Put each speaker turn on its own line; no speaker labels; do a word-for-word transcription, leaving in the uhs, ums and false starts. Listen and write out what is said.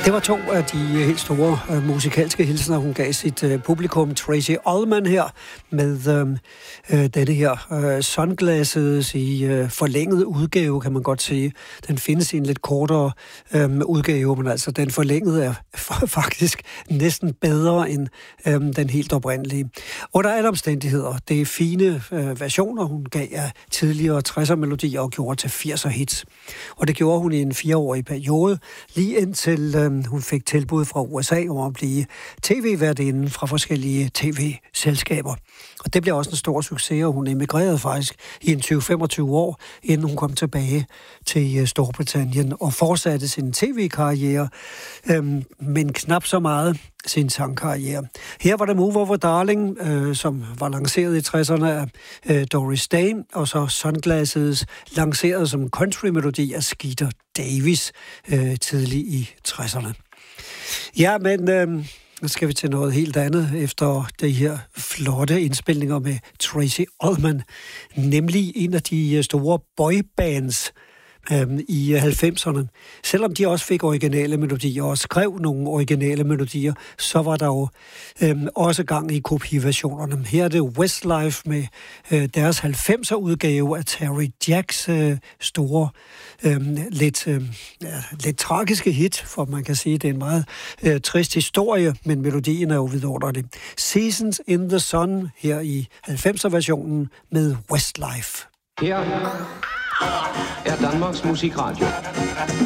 Det var to af de helt store uh, musikalske hilsener, hun gav sit uh, publikum. Tracey Ullman her med uh, uh, denne her uh, Sunglasses i uh, forlænget udgave, kan man godt sige. Den findes i en lidt kortere um, udgave, men altså den forlængede er faktisk næsten bedre end um, den helt oprindelige. Under alle omstændigheder, det er fine uh, versioner, hun gav af tidligere tresser-melodier og gjorde til firser hits. Og det gjorde hun i en fireårig periode, lige indtil um, hun fik tilbud fra U S A om at blive tv-værtinde fra forskellige tv-selskaber. Og det blev også en stor succes, og hun emigrerede faktisk i en tyve til femogtyve år, inden hun kom tilbage til Storbritannien og fortsatte sin tv-karriere, øhm, men knap så meget sin sangkarriere. Her var der Move Over Darling, øh, som var lanceret i tresserne af øh, Doris Day, og så Sunglasses, lanceret som country-melodi af Skeeter Davis øh, tidligt i tresserne. Ja, men øh, nu skal vi til noget helt andet efter de her flotte indspilninger med Tracey Ullman, nemlig en af de store boybands Øhm, i halvfemserne. Selvom de også fik originale melodier og skrev nogle originale melodier, så var der jo øhm, også gang i kopiversionerne. Her er det Westlife med øh, deres halvfemser udgave af Terry Jacks øh, store, øh, lidt, øh, ja, lidt tragiske hit, for man kan sige, det er en meget øh, trist historie, men melodien er jo vidunderlig. Seasons in the Sun her i halvfemser-versionen med Westlife.
Her er Danmarks Musikradio.